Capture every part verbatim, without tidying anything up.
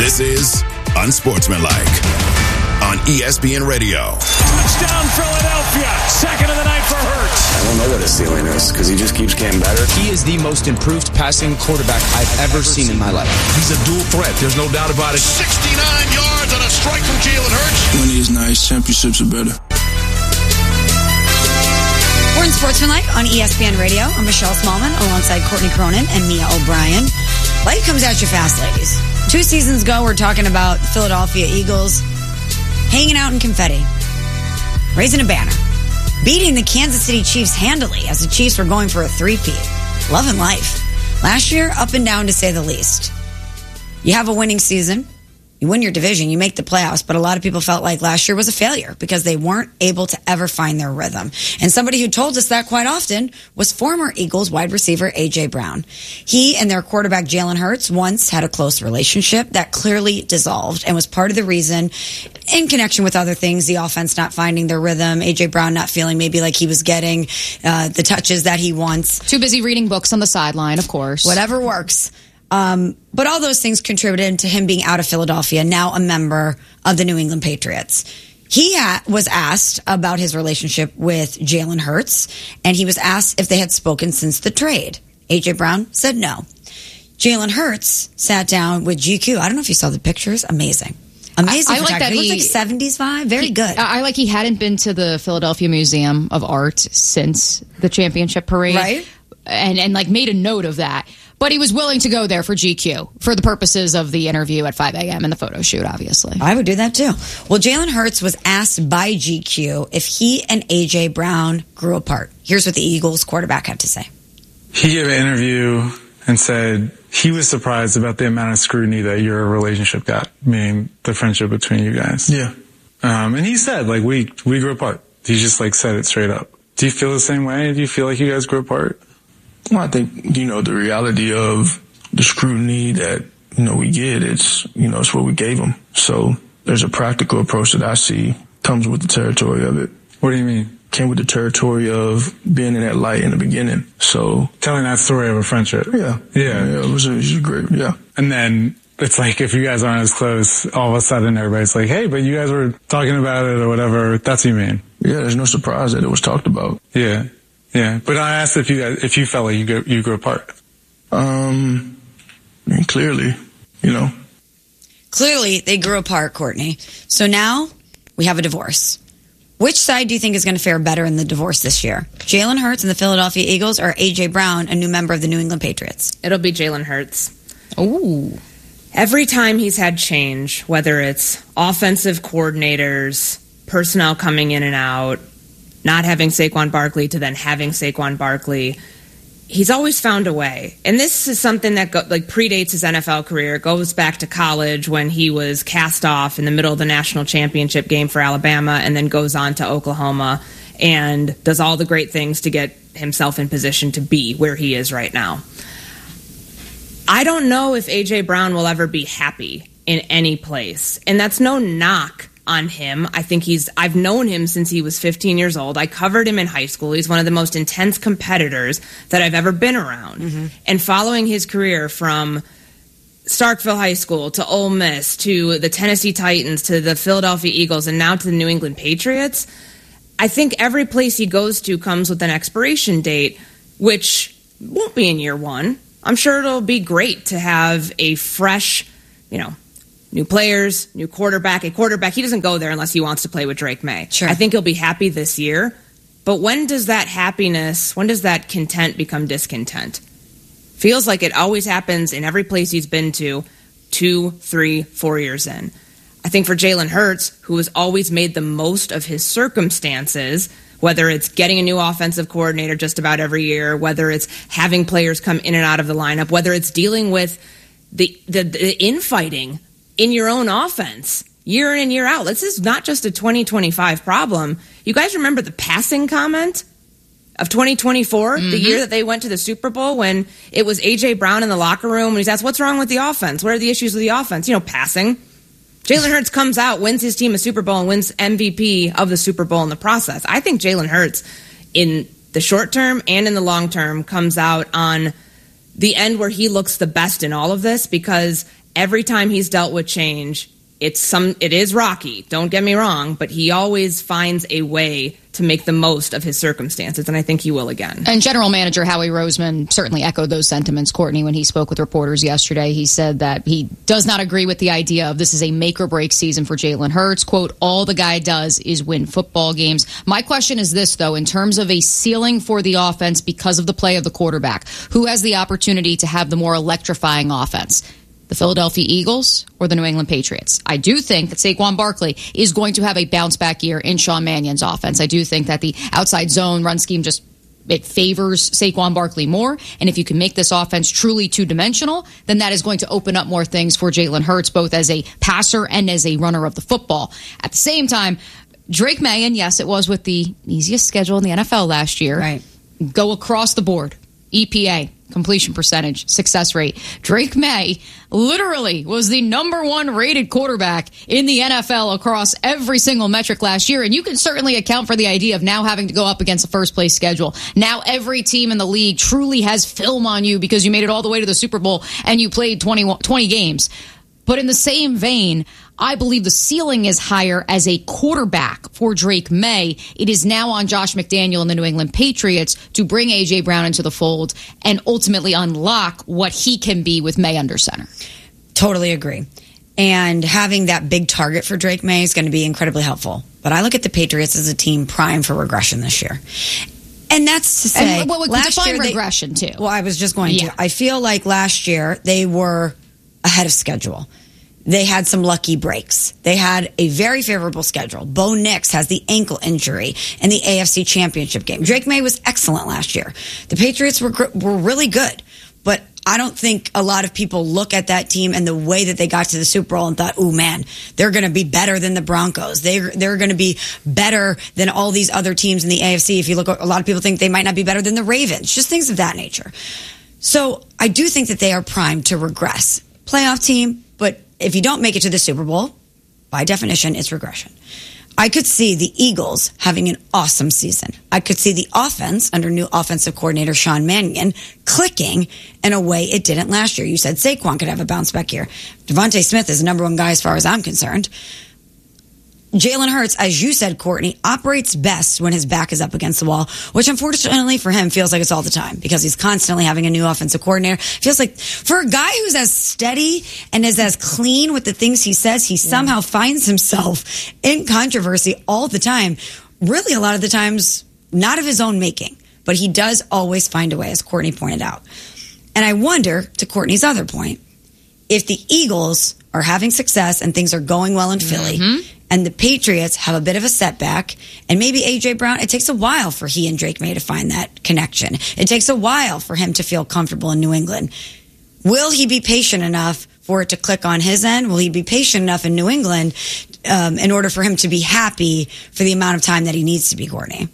This is Unsportsmanlike on E S P N Radio. Touchdown, Philadelphia. Second of the night for Hurts. I don't know what his ceiling is because he just keeps getting better. He is the most improved passing quarterback I've ever seen in my life. He's a dual threat. There's no doubt about it. sixty-nine yards on a strike from Jalen Hurts. Money is nice. Championships are better. We're in Sportsmanlike on E S P N Radio. I'm Michelle Smallman alongside Courtney Cronin and Mia O'Brien. Life comes at you fast, ladies. Two seasons ago, we're talking about the Philadelphia Eagles hanging out in confetti, raising a banner, beating the Kansas City Chiefs handily as the Chiefs were going for a three-peat. Love and life. Last year, up and down to say the least. You have a winning season. You win your division, you make the playoffs, but a lot of people felt like last year was a failure because they weren't able to ever find their rhythm. And somebody who told us that quite often was former Eagles wide receiver A J. Brown. He and their quarterback Jalen Hurts once had a close relationship that clearly dissolved and was part of the reason, in connection with other things, the offense not finding their rhythm, A J. Brown not feeling maybe like he was getting uh, the touches that he wants. Too busy reading books on the sideline, of course. Whatever works. Um, but all those things contributed to him being out of Philadelphia, now a member of the New England Patriots. He ha- was asked about his relationship with Jalen Hurts, and he was asked if they had spoken since the trade. A J. Brown said no. Jalen Hurts sat down with G Q. I don't know if you saw the pictures. Amazing. Amazing. I, I like that. It He looks like seventies vibe. Very he, good. I like he hadn't been to the Philadelphia Museum of Art since the championship parade. Right. And, and like made a note of that. But he was willing to go there for G Q for the purposes of the interview at five a.m. and the photo shoot, obviously. I would do that too. Well, Jalen Hurts was asked by G Q if he and A J. Brown grew apart. Here's what the Eagles quarterback had to say. He gave an interview and said he was surprised about the amount of scrutiny that your relationship got, meaning the friendship between you guys. Yeah. Um, and he said, like, we, we grew apart. He just, like, said it straight up. Do you feel the same way? Do you feel like you guys grew apart? Well, I think, you know, the reality of the scrutiny that, you know, we get, it's, you know, it's what we gave them. So there's a practical approach that I see comes with the territory of it. What do you mean? Came with the territory of being in that light in the beginning. So telling that story of a friendship. Yeah. Yeah. yeah it, was, it was great. Yeah. And then it's like if you guys aren't as close, all of a sudden everybody's like, hey, but you guys were talking about it or whatever. That's what you mean. Yeah, there's no surprise that it was talked about. Yeah. Yeah, but I asked if you guys, if you felt like you go, you grew apart. Um, I mean, clearly, you know. Clearly, they grew apart, Courtney. So now we have a divorce. Which side do you think is going to fare better in the divorce this year? Jalen Hurts and the Philadelphia Eagles, or A J. Brown, a new member of the New England Patriots? It'll be Jalen Hurts. Ooh. Every time he's had change, whether it's offensive coordinators, personnel coming in and out, not having Saquon Barkley to then having Saquon Barkley, he's always found a way. And this is something that go, like predates his N F L career. It goes back to college when he was cast off in the middle of the national championship game for Alabama and then goes on to Oklahoma and does all the great things to get himself in position to be where he is right now. I don't know if A J. Brown will ever be happy in any place. And that's no knock on him. I think he's, I've known him since he was fifteen years old. I covered him in high school. He's one of the most intense competitors that I've ever been around. Mm-hmm. And following his career from Starkville High School to Ole Miss to the Tennessee Titans to the Philadelphia Eagles and now to the New England Patriots, I think every place he goes to comes with an expiration date, which won't be in year one. I'm sure it'll be great to have a fresh, you know, new players, new quarterback, a quarterback. He doesn't go there unless he wants to play with Drake May. Sure. I think he'll be happy this year. But when does that happiness, when does that content become discontent? Feels like it always happens in every place he's been to two, three, four years in. I think for Jalen Hurts, who has always made the most of his circumstances, whether it's getting a new offensive coordinator just about every year, whether it's having players come in and out of the lineup, whether it's dealing with the the, the infighting in your own offense year in and year out. This is not just a twenty twenty-five problem. You guys remember the passing comment of twenty twenty-four, mm-hmm. the year that they went to the Super Bowl, when it was A J. Brown in the locker room and he's asked, what's wrong with the offense? What are the issues with the offense? You know, passing. Jalen Hurts comes out, wins his team a Super Bowl, and wins M V P of the Super Bowl in the process. I think Jalen Hurts, in the short term and in the long term, comes out on the end where he looks the best in all of this, because every time he's dealt with change, it's some it is rocky, don't get me wrong, but he always finds a way to make the most of his circumstances, and I think he will again. And General Manager Howie Roseman certainly echoed those sentiments, Courtney, when he spoke with reporters yesterday. He said that he does not agree with the idea of this is a make-or-break season for Jalen Hurts. Quote, all the guy does is win football games. My question is this, though, in terms of a ceiling for the offense because of the play of the quarterback, who has the opportunity to have the more electrifying offense? The Philadelphia Eagles or the New England Patriots? I do think that Saquon Barkley is going to have a bounce-back year in Sean Mannion's offense. I do think that the outside zone run scheme just it favors Saquon Barkley more. And if you can make this offense truly two-dimensional, then that is going to open up more things for Jalen Hurts, both as a passer and as a runner of the football. At the same time, Drake May, and yes, it was with the easiest schedule in the N F L last year, right. Go across the board. E P A, completion percentage, success rate. Drake May literally was the number one rated quarterback in the N F L across every single metric last year. And you can certainly account for the idea of now having to go up against a first place schedule. Now every team in the league truly has film on you because you made it all the way to the Super Bowl and you played twenty, twenty games. But in the same vein, I believe the ceiling is higher as a quarterback for Drake May. It is now on Josh McDaniel and the New England Patriots to bring A J. Brown into the fold and ultimately unlock what he can be with May under center. Totally agree. And having that big target for Drake May is going to be incredibly helpful. But I look at the Patriots as a team primed for regression this year. And that's to say, and, well, we last define year regression they, too. Well, I was just going yeah. to. I feel like last year they were ahead of schedule. They had some lucky breaks. They had a very favorable schedule. Bo Nix has the ankle injury in the A F C Championship game. Drake May was excellent last year. The Patriots were were really good, but I don't think a lot of people look at that team and the way that they got to the Super Bowl and thought, "Oh man, they're going to be better than the Broncos. They they're going to be better than all these other teams in the A F C." If you look, a lot of people think they might not be better than the Ravens. Just things of that nature. So I do think that they are primed to regress. Playoff team, but if you don't make it to the Super Bowl, by definition, it's regression. I could see the Eagles having an awesome season. I could see the offense under new offensive coordinator Sean Mannion clicking in a way it didn't last year. You said Saquon could have a bounce back year. Devontae Smith is the number one guy as far as I'm concerned. Jalen Hurts, as you said, Courtney, operates best when his back is up against the wall, which unfortunately for him feels like it's all the time because he's constantly having a new offensive coordinator. Feels like for a guy who's as steady and is as clean with the things he says, he yeah. somehow finds himself in controversy all the time. Really, a lot of the times, not of his own making, but he does always find a way, as Courtney pointed out. And I wonder, to Courtney's other point, if the Eagles are having success and things are going well in Philly, mm-hmm. and the Patriots have a bit of a setback, and maybe A J. Brown, it takes a while for he and Drake May to find that connection. It takes a while for him to feel comfortable in New England. Will he be patient enough for it to click on his end? Will he be patient enough in New England um, in order for him to be happy for the amount of time that he needs to be, Courtney?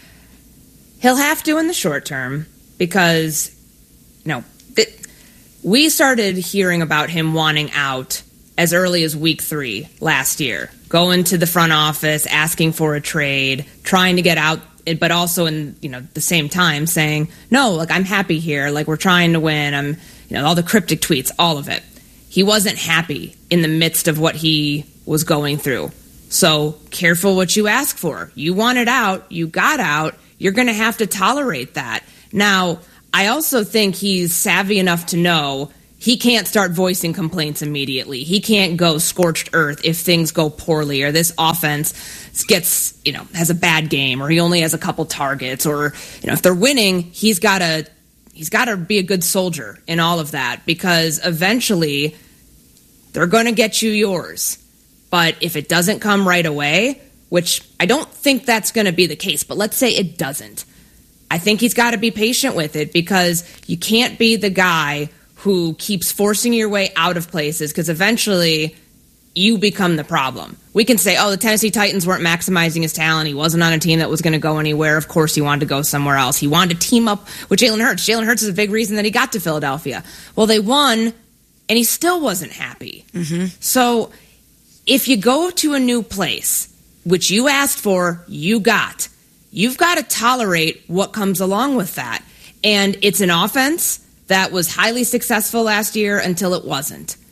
He'll have to in the short term because, you know, th- we started hearing about him wanting out as early as week three last year, going to the front office, asking for a trade, trying to get out, but also in, you know, the same time saying, no, like, I'm happy here. Like, we're trying to win. I'm, you know, all the cryptic tweets, all of it. He wasn't happy in the midst of what he was going through. So careful what you ask for. You wanted out. You got out. You're going to have to tolerate that. Now, I also think he's savvy enough to know he can't start voicing complaints immediately. He can't go scorched earth if things go poorly or this offense gets, you know, has a bad game or he only has a couple targets or, you know, if they're winning, he's got to he's got to be a good soldier in all of that because eventually they're going to get you yours. But if it doesn't come right away, which I don't think that's going to be the case, but let's say it doesn't. I think he's got to be patient with it because you can't be the guy who keeps forcing your way out of places because eventually you become the problem. We can say, oh, the Tennessee Titans weren't maximizing his talent. He wasn't on a team that was going to go anywhere. Of course, he wanted to go somewhere else. He wanted to team up with Jalen Hurts. Jalen Hurts is a big reason that he got to Philadelphia. Well, they won, and he still wasn't happy. Mm-hmm. So if you go to a new place, which you asked for, you got, you've got to tolerate what comes along with that. And it's an offense that was highly successful last year until it wasn't.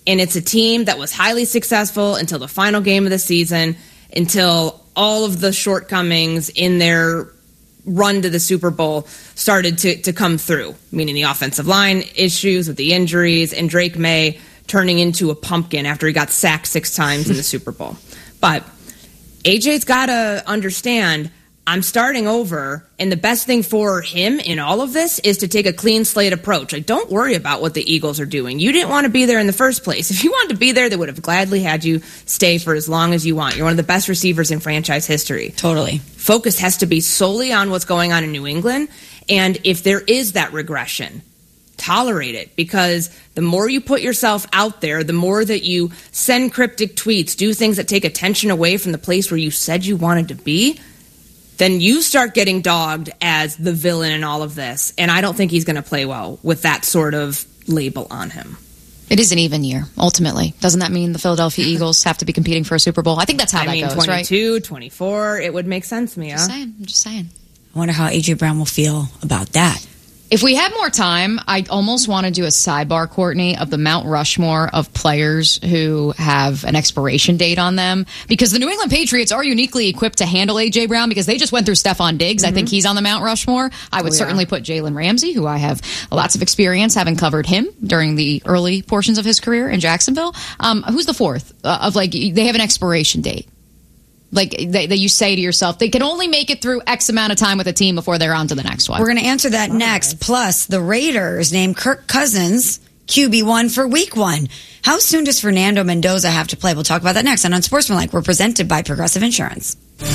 And it's a team that was highly successful until the final game of the season, until all of the shortcomings in their run to the Super Bowl started to, to come through, meaning the offensive line issues with the injuries and Drake May turning into a pumpkin after he got sacked six times in the Super Bowl. But A J's got to understand, I'm starting over, and the best thing for him in all of this is to take a clean slate approach. Like, don't worry about what the Eagles are doing. You didn't want to be there in the first place. If you wanted to be there, they would have gladly had you stay for as long as you want. You're one of the best receivers in franchise history. Totally. Focus has to be solely on what's going on in New England, and if there is that regression, tolerate it, because the more you put yourself out there, the more that you send cryptic tweets, do things that take attention away from the place where you said you wanted to be, then you start getting dogged as the villain in all of this. And I don't think he's going to play well with that sort of label on him. It is an even year, ultimately. Doesn't that mean the Philadelphia Eagles have to be competing for a Super Bowl? I think that's how I that mean, goes, right? twenty-two, twenty-four, it would make sense, Mia. Just saying, I'm just saying. I wonder how A J Brown will feel about that. If we had more time, I'd almost want to do a sidebar, Courtney, of the Mount Rushmore of players who have an expiration date on them. Because the New England Patriots are uniquely equipped to handle A J Brown because they just went through Stephon Diggs. Mm-hmm. I think he's on the Mount Rushmore. I would oh, yeah. certainly put Jalen Ramsey, who I have lots of experience having covered him during the early portions of his career in Jacksonville. Um, who's the fourth? Uh, of like, they have an expiration date. Like, that you say to yourself, they can only make it through X amount of time with a team before they're on to the next one. We're going to answer that next. Plus, the Raiders named Kirk Cousins Q B one for week one. How soon does Fernando Mendoza have to play? We'll talk about that next. And on Sportsmanlike, we're presented by Progressive Insurance.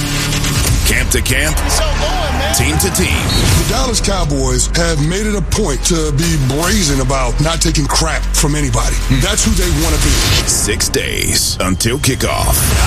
Camp to camp, team to team. The Dallas Cowboys have made it a point to be brazen about not taking crap from anybody. That's who they want to be. Six days until kickoff.